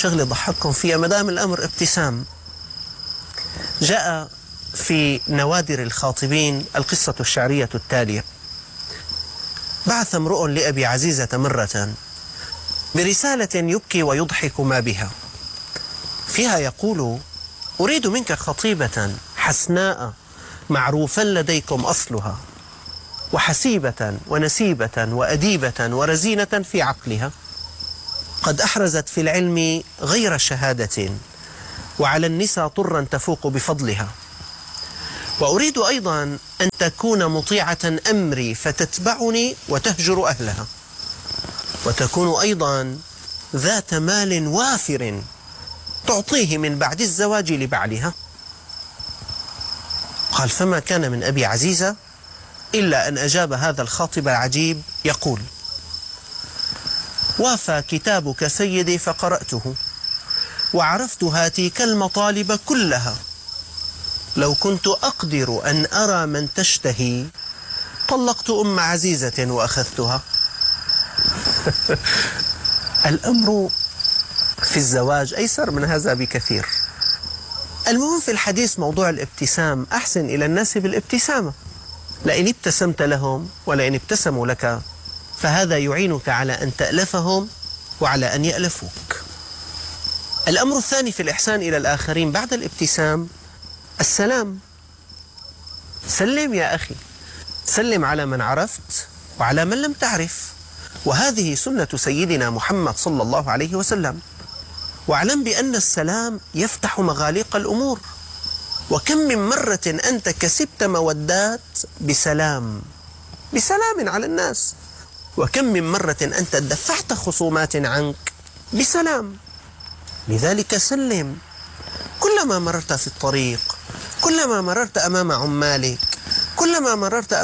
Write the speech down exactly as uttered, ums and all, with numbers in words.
شغلة ضحككم فيها ما دام الأمر ابتسام. جاء في نوادر الخاطبين القصة الشعرية التالية: بعث امرؤ لأبي عزيزة مرة برسالة يبكي ويضحك ما بها، فيها يقول: أريد منك خطيبة حسناء معروفا لديكم أصلها، وحسيبة ونسيبة وأديبة ورزينة في عقلها، قد أحرزت في العلم غير شهادة، وعلى النساء طرا تفوق بفضلها. وأريد أيضا أن تكون مطيعة أمري فتتبعني وتهجر أهلها، وتكون أيضا ذات مال وافر تعطيه من بعد الزواج لبعلها. قال: فما كان من أبي عزيزة إلا أن أجاب هذا الخاطب العجيب يقول: وافى كتابك سيدي فقرأته، وعرفت هاتيك المطالب كلها، لو كنت أقدر أن أرى من تشتهي طلقت أم عزيزة وأخذتها. الأمر في الزواج أيسر من هذا بكثير. المهم في الحديث موضوع الابتسام، أحسن إلى الناس بالابتسامة، لئن ابتسمت لهم ولئن ابتسموا لك فهذا يعينك على أن تألفهم وعلى أن يألفوك. الأمر الثاني في الإحسان إلى الآخرين بعد الابتسام السلام. سلم يا أخي، سلم على من عرفت وعلى من لم تعرف، وهذه سنة سيدنا محمد صلى الله عليه وسلم. واعلم بأن السلام يفتح مغاليق الأمور، وكم من مرة أنت كسبت مودات بسلام بسلام على الناس، وكم من مرة أنت دفعت خصومات عنك بسلام. لذلك سلم كلما مررت في الطريق، كلما مررت أمام عمالك، كلما مررت